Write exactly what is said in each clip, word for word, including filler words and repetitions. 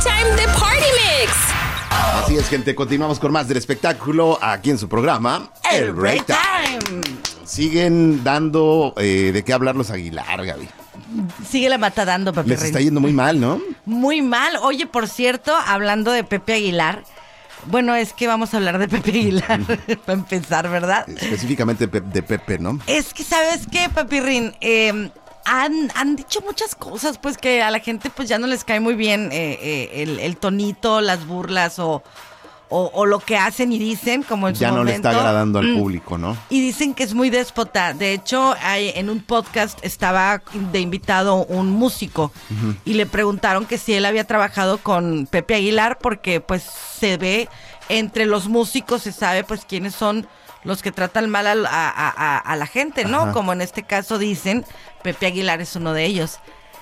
Time de Party Mix. Así es, gente, continuamos con más del espectáculo aquí en su programa El, El Break Time. Time. Siguen dando eh, de qué hablar los Aguilar, Gaby. Sigue la mata dando, Pepe. Les está yendo muy mal, ¿no? Muy mal. Oye, por cierto, hablando de Pepe Aguilar, bueno, es que vamos a hablar de Pepe Aguilar para empezar, ¿verdad? Específicamente de Pepe, ¿no? Es que, ¿sabes qué, Papirrín? Eh, han, han dicho muchas cosas, pues, que a la gente pues ya no les cae muy bien eh, eh, el, el tonito, las burlas o, o, o lo que hacen y dicen, como en su ya no momento. le está agradando al público, ¿no? Y dicen que es muy déspota. De hecho, hay, en un podcast estaba de invitado un músico uh-huh. y le preguntaron que si él había trabajado con Pepe Aguilar, porque pues se ve entre los músicos, se sabe pues quiénes son los que tratan mal a, a, a, a la gente, ¿no? Ajá. Como en este caso dicen, Pepe Aguilar es uno de ellos.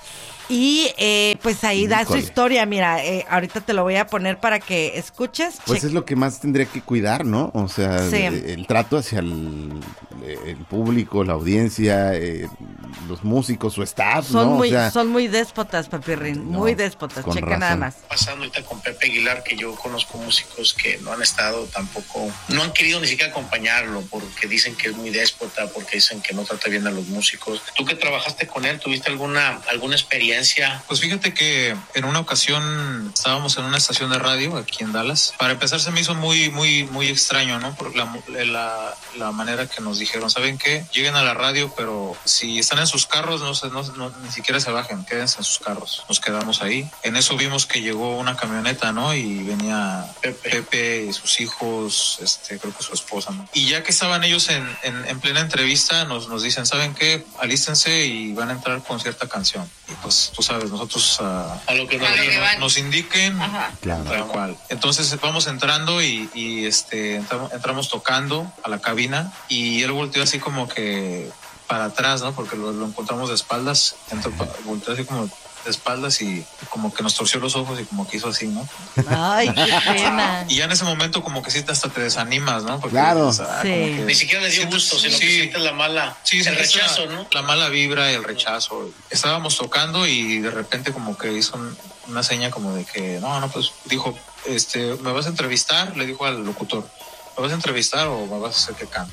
Y eh, pues ahí da Híjole. su historia, mira, eh, ahorita te lo voy a poner para que escuches. Pues Che- es lo que más tendría que cuidar, ¿no? O sea, Sí. el, el trato hacia el, el público, la audiencia, eh, los músicos, su staff, son ¿no? muy, o sea, son muy déspotas, Papirrín, no, muy déspotas, con checa razón. nada más. Pasando ahorita con Pepe Aguilar, que yo conozco músicos que no han estado tampoco, no han querido ni siquiera acompañarlo porque dicen que es muy déspota, porque dicen que no trata bien a los músicos. Tú que trabajaste con él, ¿tuviste alguna, alguna experiencia? Pues fíjate que en una ocasión estábamos en una estación de radio aquí en Dallas. Para empezar se me hizo muy, muy, muy extraño, ¿no? Por la, la, la manera que nos dijeron, ¿saben qué? Lleguen a la radio, pero si están en sus carros, no, no, no ni siquiera se bajen, quédense en sus carros. Nos quedamos ahí. En eso vimos que llegó una camioneta, ¿no? Y venía Pepe, Pepe y sus hijos, este, creo que su esposa, ¿no? Y ya que estaban ellos en, en, en plena entrevista, nos, nos dicen, ¿saben qué? Alístense y van a entrar con cierta canción. Y pues, tú sabes, nosotros Uh, a lo que nos, a lo que nos indiquen, claro. tal cual. Entonces vamos entrando y, y este entramos, entramos tocando a la cabina y él volteó así como que para atrás, ¿no? Porque lo, lo encontramos de espaldas, entró, volteó así como de espaldas y como que nos torció los ojos y como que hizo así, ¿no? Ay, qué pena. Y ya en ese momento como que sí hasta te desanimas, ¿no? Porque, claro. O sea, sí. que ni siquiera le dio sientes, gusto, sino sí, que sientes la mala, sí, el rechazo, ¿no? La mala vibra y el rechazo. Estábamos tocando y de repente como que hizo un, una seña como de que, no, no, pues dijo, este, ¿me vas a entrevistar? Le dijo al locutor, ¿me vas a entrevistar o me vas a hacer que cante?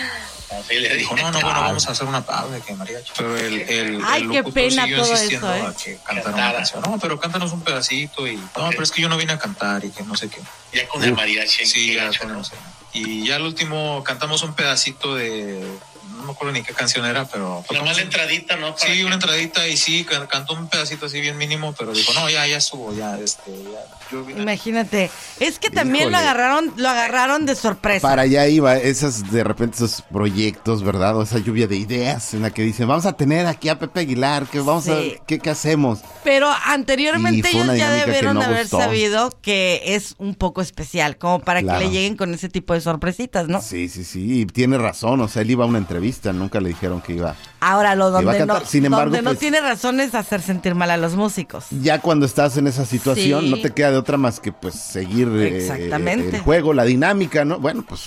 Así le dijo, no, no, bueno, vamos a hacer una pausa de que mariachi. Pero el, el, Ay, el qué locutor pena siguió todo insistiendo eso, ¿eh? a que cantara una canción. No, pero cántanos un pedacito y, no, okay. Pero es que yo no vine a cantar y que no sé qué. Ya con el mariachi. Sí, ya con no sé. Y ya al último cantamos un pedacito de... No me acuerdo ni qué canción era, pero... Una mala entradita, ¿no? Sí, que... una entradita y sí, cantó un pedacito así bien mínimo, pero dijo, no, ya, ya estuvo, ya, este, ya. Yo vine... Imagínate, es que también Híjole. lo agarraron, lo agarraron de sorpresa. Para allá iba, esas de repente esos proyectos, ¿verdad? O esa lluvia de ideas en la que dicen, vamos a tener aquí a Pepe Aguilar, que vamos Sí. a, ¿qué, qué hacemos? Pero anteriormente Y fue una ellos ya dinámica que debieron no de haber gustó. sabido que es un poco especial, como para Claro. que le lleguen con ese tipo de sorpresitas, ¿no? Sí, sí, sí, y tiene razón, o sea, él iba a una entrevista, nunca le dijeron que iba. Ahora, lo Iba a donde, cantar. no, Sin embargo, donde no pues, tiene razón es hacer sentir mal a los músicos. Ya cuando estás en esa situación, Sí. no te queda de otra más que pues seguir eh, Exactamente. el juego, la dinámica, ¿no? Bueno, pues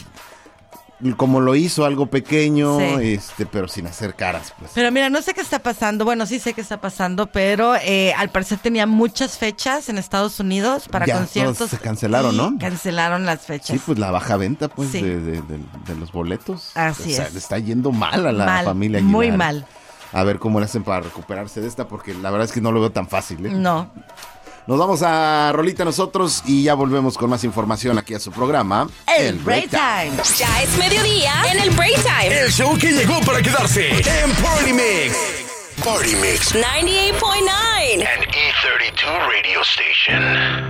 como lo hizo, algo pequeño, Sí. este, pero sin hacer caras, pues. Pero mira, no sé qué está pasando, bueno, sí sé qué está pasando, pero eh, al parecer tenía muchas fechas en Estados Unidos para Ya, conciertos. todas se cancelaron, y ¿no? Cancelaron las fechas. Sí, pues la baja venta, pues, Sí. de, de, de, de los boletos. Así o sea, es. le está yendo mal a la Mal, familia Aguilar. muy mal. A ver cómo le hacen para recuperarse de esta, porque la verdad es que no lo veo tan fácil, ¿eh? No. Nos vamos a rolita nosotros y ya volvemos con más información aquí a su programa, El Break Time. Ya es mediodía en el Break Time. El show que llegó para quedarse en Party Mix. Party Mix. noventa y ocho punto nueve. An E thirty-two radio station.